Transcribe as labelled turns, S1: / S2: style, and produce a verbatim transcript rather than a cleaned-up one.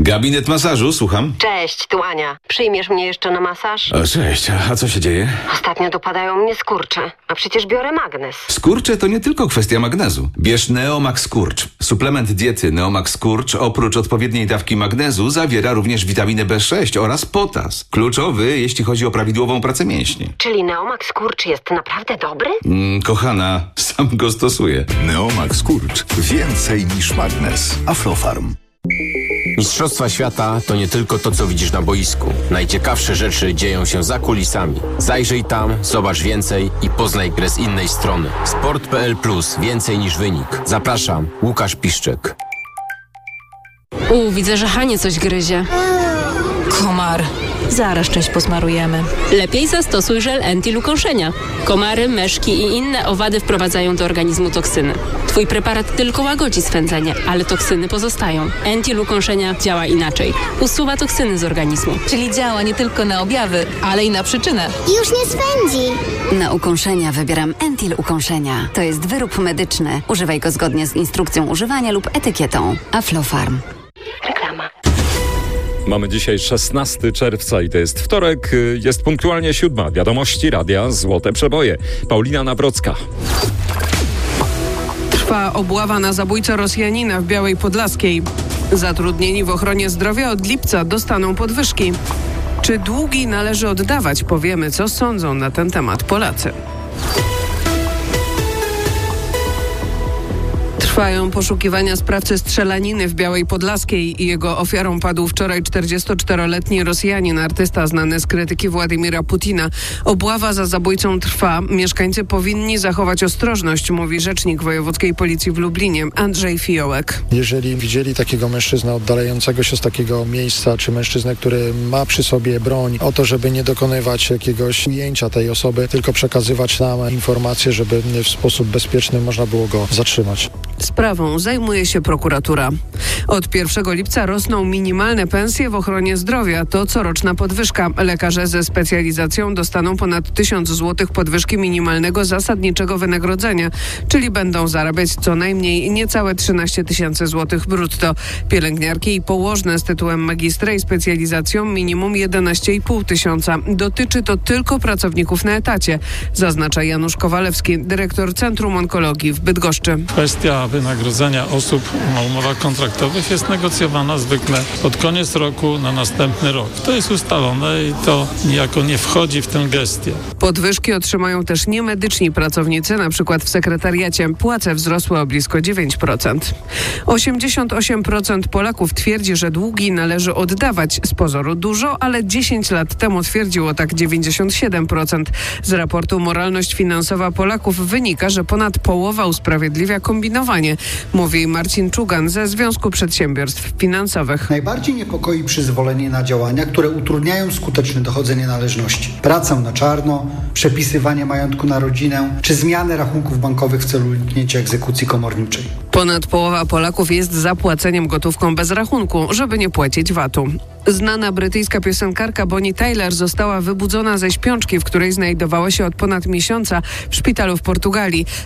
S1: Gabinet masażu, słucham.
S2: Cześć, tu Ania. Przyjmiesz mnie jeszcze na masaż?
S1: O, cześć, a co się dzieje?
S2: Ostatnio dopadają mnie skurcze, a przecież biorę magnes.
S1: Skurcze to nie tylko kwestia magnezu. Bierz Neomax Skurcz. Suplement diety Neomax Skurcz oprócz odpowiedniej dawki magnezu zawiera również witaminę B sześć oraz potas. Kluczowy, jeśli chodzi o prawidłową pracę mięśni.
S2: Czyli Neomax Skurcz jest naprawdę dobry?
S1: Mm, kochana, sam go stosuję.
S3: Neomax Skurcz. Więcej niż magnes. Aflofarm.
S4: Mistrzostwa świata to nie tylko to, co widzisz na boisku. Najciekawsze rzeczy dzieją się za kulisami. Zajrzyj tam, zobacz więcej i poznaj grę z innej strony. Sport kropka p l plus. Więcej niż wynik. Zapraszam, Łukasz Piszczek.
S5: U, widzę, że Hanie coś gryzie.
S6: Komar. Zaraz część posmarujemy.
S5: Lepiej zastosuj żel Entil ukąszenia. Komary, meszki i inne owady wprowadzają do organizmu toksyny. Twój preparat tylko łagodzi swędzenie, ale toksyny pozostają. Entil ukąszenia działa inaczej. Usuwa toksyny z organizmu.
S6: Czyli działa nie tylko na objawy, ale i na przyczynę.
S7: Już nie swędzi.
S8: Na ukąszenia wybieram Entil ukąszenia. To jest wyrób medyczny. Używaj go zgodnie z instrukcją używania lub etykietą. Aflofarm.
S2: Reklama.
S9: Mamy dzisiaj szesnastego czerwca i to jest wtorek. Jest punktualnie siódma. Wiadomości Radia Złote Przeboje. Paulina Nawrocka.
S10: Trwa obława na zabójcę Rosjanina w Białej Podlaskiej. Zatrudnieni w ochronie zdrowia od lipca dostaną podwyżki. Czy długi należy oddawać? Powiemy, co sądzą na ten temat Polacy. Trwają poszukiwania sprawcy strzelaniny w Białej Podlaskiej i jego ofiarą padł wczoraj czterdziestoczteroletni Rosjanin, artysta znany z krytyki Władimira Putina. Obława za zabójcą trwa. Mieszkańcy powinni zachować ostrożność, mówi rzecznik wojewódzkiej policji w Lublinie Andrzej Fiołek.
S11: Jeżeli widzieli takiego mężczyznę oddalającego się z takiego miejsca, czy mężczyznę, który ma przy sobie broń, o to, żeby nie dokonywać jakiegoś ujęcia tej osoby, tylko przekazywać nam informacje, żeby w sposób bezpieczny można było go zatrzymać.
S10: Sprawą zajmuje się prokuratura. Od pierwszego lipca rosną minimalne pensje w ochronie zdrowia. To coroczna podwyżka. Lekarze ze specjalizacją dostaną ponad tysiąc złotych podwyżki minimalnego zasadniczego wynagrodzenia, czyli będą zarabiać co najmniej niecałe trzynaście tysięcy złotych brutto. Pielęgniarki i położne z tytułem magistra i specjalizacją minimum jedenaście i pół tysiąca. Dotyczy to tylko pracowników na etacie, zaznacza Janusz Kowalewski, dyrektor Centrum Onkologii w Bydgoszczy.
S12: Kwestia wynagrodzenia osób na umowach kontraktowych jest negocjowana zwykle pod koniec roku na następny rok. To jest ustalone i to niejako nie wchodzi w tę gestię.
S10: Podwyżki otrzymają też niemedyczni pracownicy, na przykład w sekretariacie. Płace wzrosły o blisko dziewięć procent. osiemdziesiąt osiem procent Polaków twierdzi, że długi należy oddawać. Z pozoru dużo, ale dziesięć lat temu twierdziło tak dziewięćdziesiąt siedem procent. Z raportu Moralność finansowa Polaków wynika, że ponad połowa usprawiedliwia kombinowanie, mówi Marcin Czugan ze Związku Przedsiębiorstw Finansowych.
S13: Najbardziej niepokoi przyzwolenie na działania, które utrudniają skuteczne dochodzenie należności. Pracę na czarno, przepisywanie majątku na rodzinę, czy zmianę rachunków bankowych w celu uniknięcia egzekucji komorniczej.
S10: Ponad połowa Polaków jest za płaceniem gotówką bez rachunku, żeby nie płacić vatu. Znana brytyjska piosenkarka Bonnie Tyler została wybudzona ze śpiączki, w której znajdowała się od ponad miesiąca w szpitalu w Portugalii.